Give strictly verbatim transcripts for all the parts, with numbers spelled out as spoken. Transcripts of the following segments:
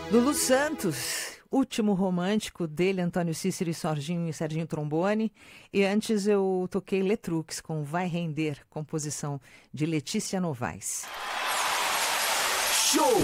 Lulu Santos, último romântico dele, Antônio Cícero e Serginho, Serginho Trombone. E antes eu toquei Letrux com Vai Render, composição de Letícia Novaes. Show!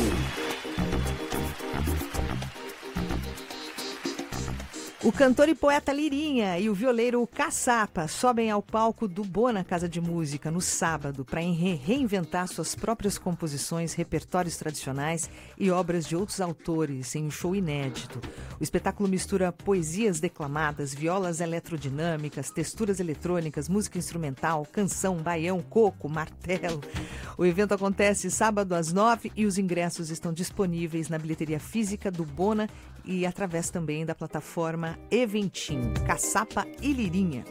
O cantor e poeta Lirinha e o violeiro Caçapa sobem ao palco do Bona Casa de Música no sábado para re- reinventar suas próprias composições, repertórios tradicionais e obras de outros autores em um show inédito. O espetáculo mistura poesias declamadas, violas eletrodinâmicas, texturas eletrônicas, música instrumental, canção, baião, coco, martelo. O evento acontece sábado às nove e os ingressos estão disponíveis na bilheteria física do Bona e através também da plataforma Eventim, Caçapa e Lirinha.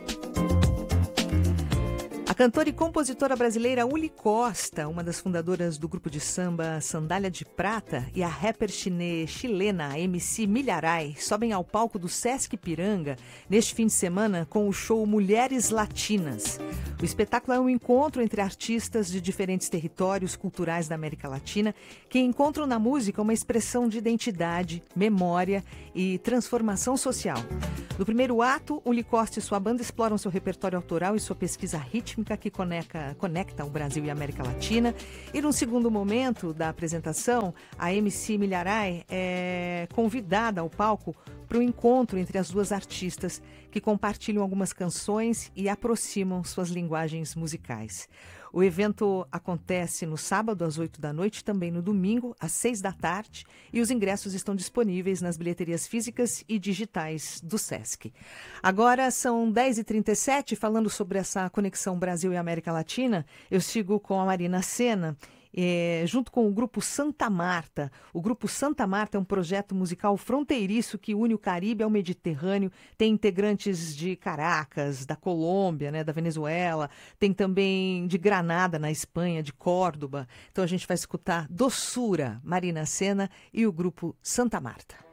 A cantora e compositora brasileira Uli Costa, uma das fundadoras do grupo de samba Sandália de Prata, e a rapper chine, chilena M C Milharai sobem ao palco do Sesc Ipiranga neste fim de semana com o show Mulheres Latinas. O espetáculo é um encontro entre artistas de diferentes territórios culturais da América Latina que encontram na música uma expressão de identidade, memória e transformação social. No primeiro ato, Uli Costa e sua banda exploram seu repertório autoral e sua pesquisa rítmica que conecta, conecta o Brasil e a América Latina. E no segundo momento da apresentação, a M C Milharai é convidada ao palco para o encontro entre as duas artistas que compartilham algumas canções e aproximam suas linguagens musicais. O evento acontece no sábado às oito da noite, também no domingo às seis da tarde, e os ingressos estão disponíveis nas bilheterias físicas e digitais do Sesc. Agora são dez e trinta e sete, falando sobre essa conexão Brasil e América Latina, eu sigo com a Marina Sena. É, junto com o Grupo Santa Marta. O Grupo Santa Marta é um projeto musical fronteiriço que une o Caribe ao Mediterrâneo. Tem integrantes de Caracas, da Colômbia, né, da Venezuela. Tem também de Granada, na Espanha, de Córdoba. Então a gente vai escutar Doçura, Marina Sena e o Grupo Santa Marta.